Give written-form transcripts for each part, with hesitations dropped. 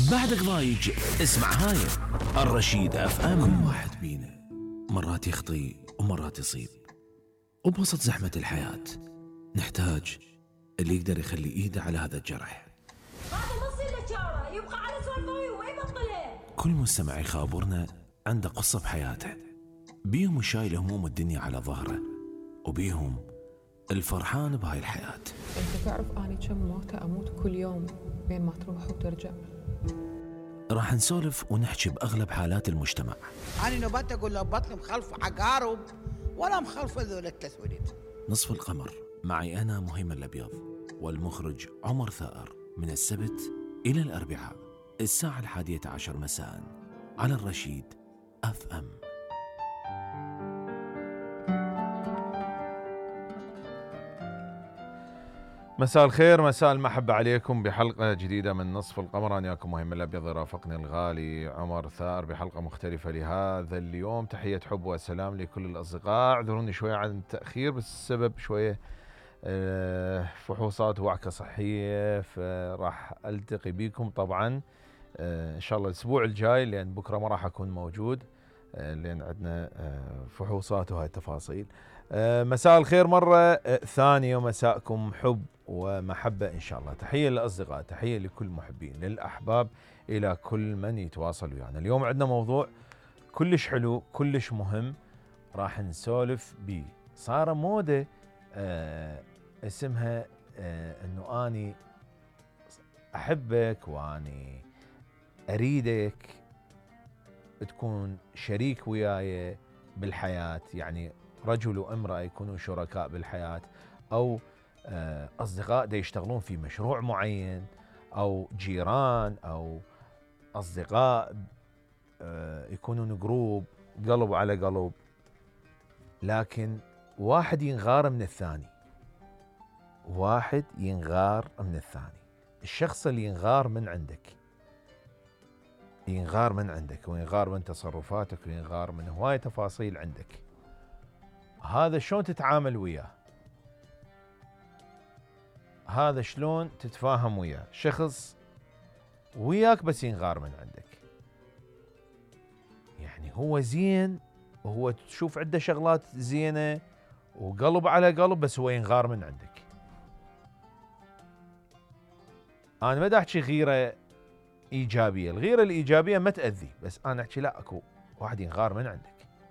بعدك ضايج اسمع هاي الرشيد اف ام. كل واحد بينا مرات يخطي ومرات يصيب، وبوسط زحمة الحياة نحتاج اللي يقدر يخلي ايده على هذا الجرح. هذا نص الاشاره يبقى على سوالفه وين بطله. كل مستمع يخابرنا عنده قصة بحياته، بيهم شايل هموم الدنيا على ظهره، وبيهم الفرحان بهاي الحياة. انت تعرف اني كم موتة اموت كل يوم بين ما تروح وترجع. راح نسولف ونحكي بأغلب حالات المجتمع. أنا نبات أقول له بطل مخلف عقارب ولا مخلف ذول التسويلات. نصف القمر معي أنا مهيمن الأبيض والمخرج عمر ثائر، من السبت إلى الأربعاء الساعة 11 مساء على الرشيد اف ام. مساء الخير، مساء المحبة عليكم بحلقة جديدة من نصف القمر. أنا وياكم مهيمن الأبيض، يرافقني الغالي عمر ثائر بحلقة مختلفة لهذا اليوم. تحية حب وسلام لكل الأصدقاء. اعذروني شوية عن التأخير بس السبب شوية فحوصات ووعكة صحية، فراح ألتقي بكم طبعا إن شاء الله الأسبوع الجاي، لأن بكرة ما راح أكون موجود لأن عندنا فحوصات وهاي التفاصيل. مساء الخير مرة ثانية، ومساءكم حب ومحبة إن شاء الله. تحية للأصدقاء، تحية لكل محبين، للأحباب، إلى كل من يتواصل ويانا. اليوم عندنا موضوع كلش حلو كلش مهم راح نسولف بيه. صار مودة اسمها أنه أني أحبك وأني أريدك تكون شريك وياي بالحياة، يعني رجل وامرأة يكونوا شركاء بالحياة، أو أصدقاء دا يشتغلون في مشروع معين، أو جيران، أو أصدقاء يكونون جروب قلب على قلب. لكن واحد ينغار من الثاني، واحد ينغار من الثاني. الشخص اللي ينغار من عندك، ينغار من عندك وينغار من تصرفاتك وينغار من هواية تفاصيل عندك، هذا شلون تتعامل وياه؟ هذا شلون تتفاهم وياه؟ شخص وياك بس ينغار من عندك، يعني هو زين وهو تشوف عنده شغلات زينة وقلب على قلب، بس هو ينغار من عندك. أنا ما دا أحكي غيرة إيجابية، الغيرة الإيجابية ما تأذي، بس أنا أحكي لا، أكو واحد ينغار من عندك.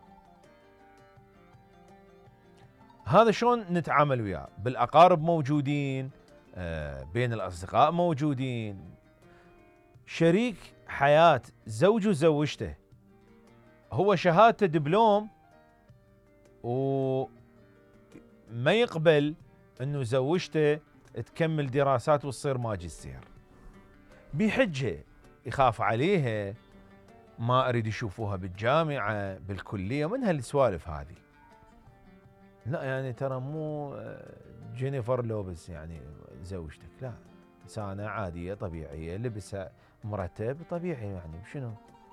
هذا شلون نتعامل وياه؟ بالأقارب موجودين، بين الأصدقاء موجودين، شريك حياة زوج وزوجته، هو شهادته دبلوم وما يقبل أنه زوجته تكمل دراسات وتصير ماجستير، بحجة يخاف عليها، ما أريد يشوفوها بالجامعة بالكلية، من هالسوالف هذه. لا يعني ترى مو جينيفر لوبس يعني زوجتك، لا، إنسانة عادية طبيعية، لبسها مرتب طبيعي، يعني شنو؟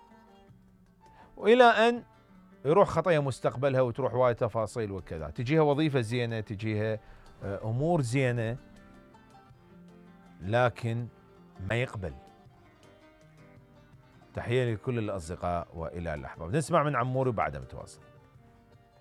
وإلى أن يروح خطيها مستقبلها وتروح وايد تفاصيل وكذا، تجيها وظيفة زينة، تجيها أمور زينة، لكن ما يقبل. تحية لكل الأصدقاء وإلى الأحباب. نسمع من عموري وبعدها متواصل.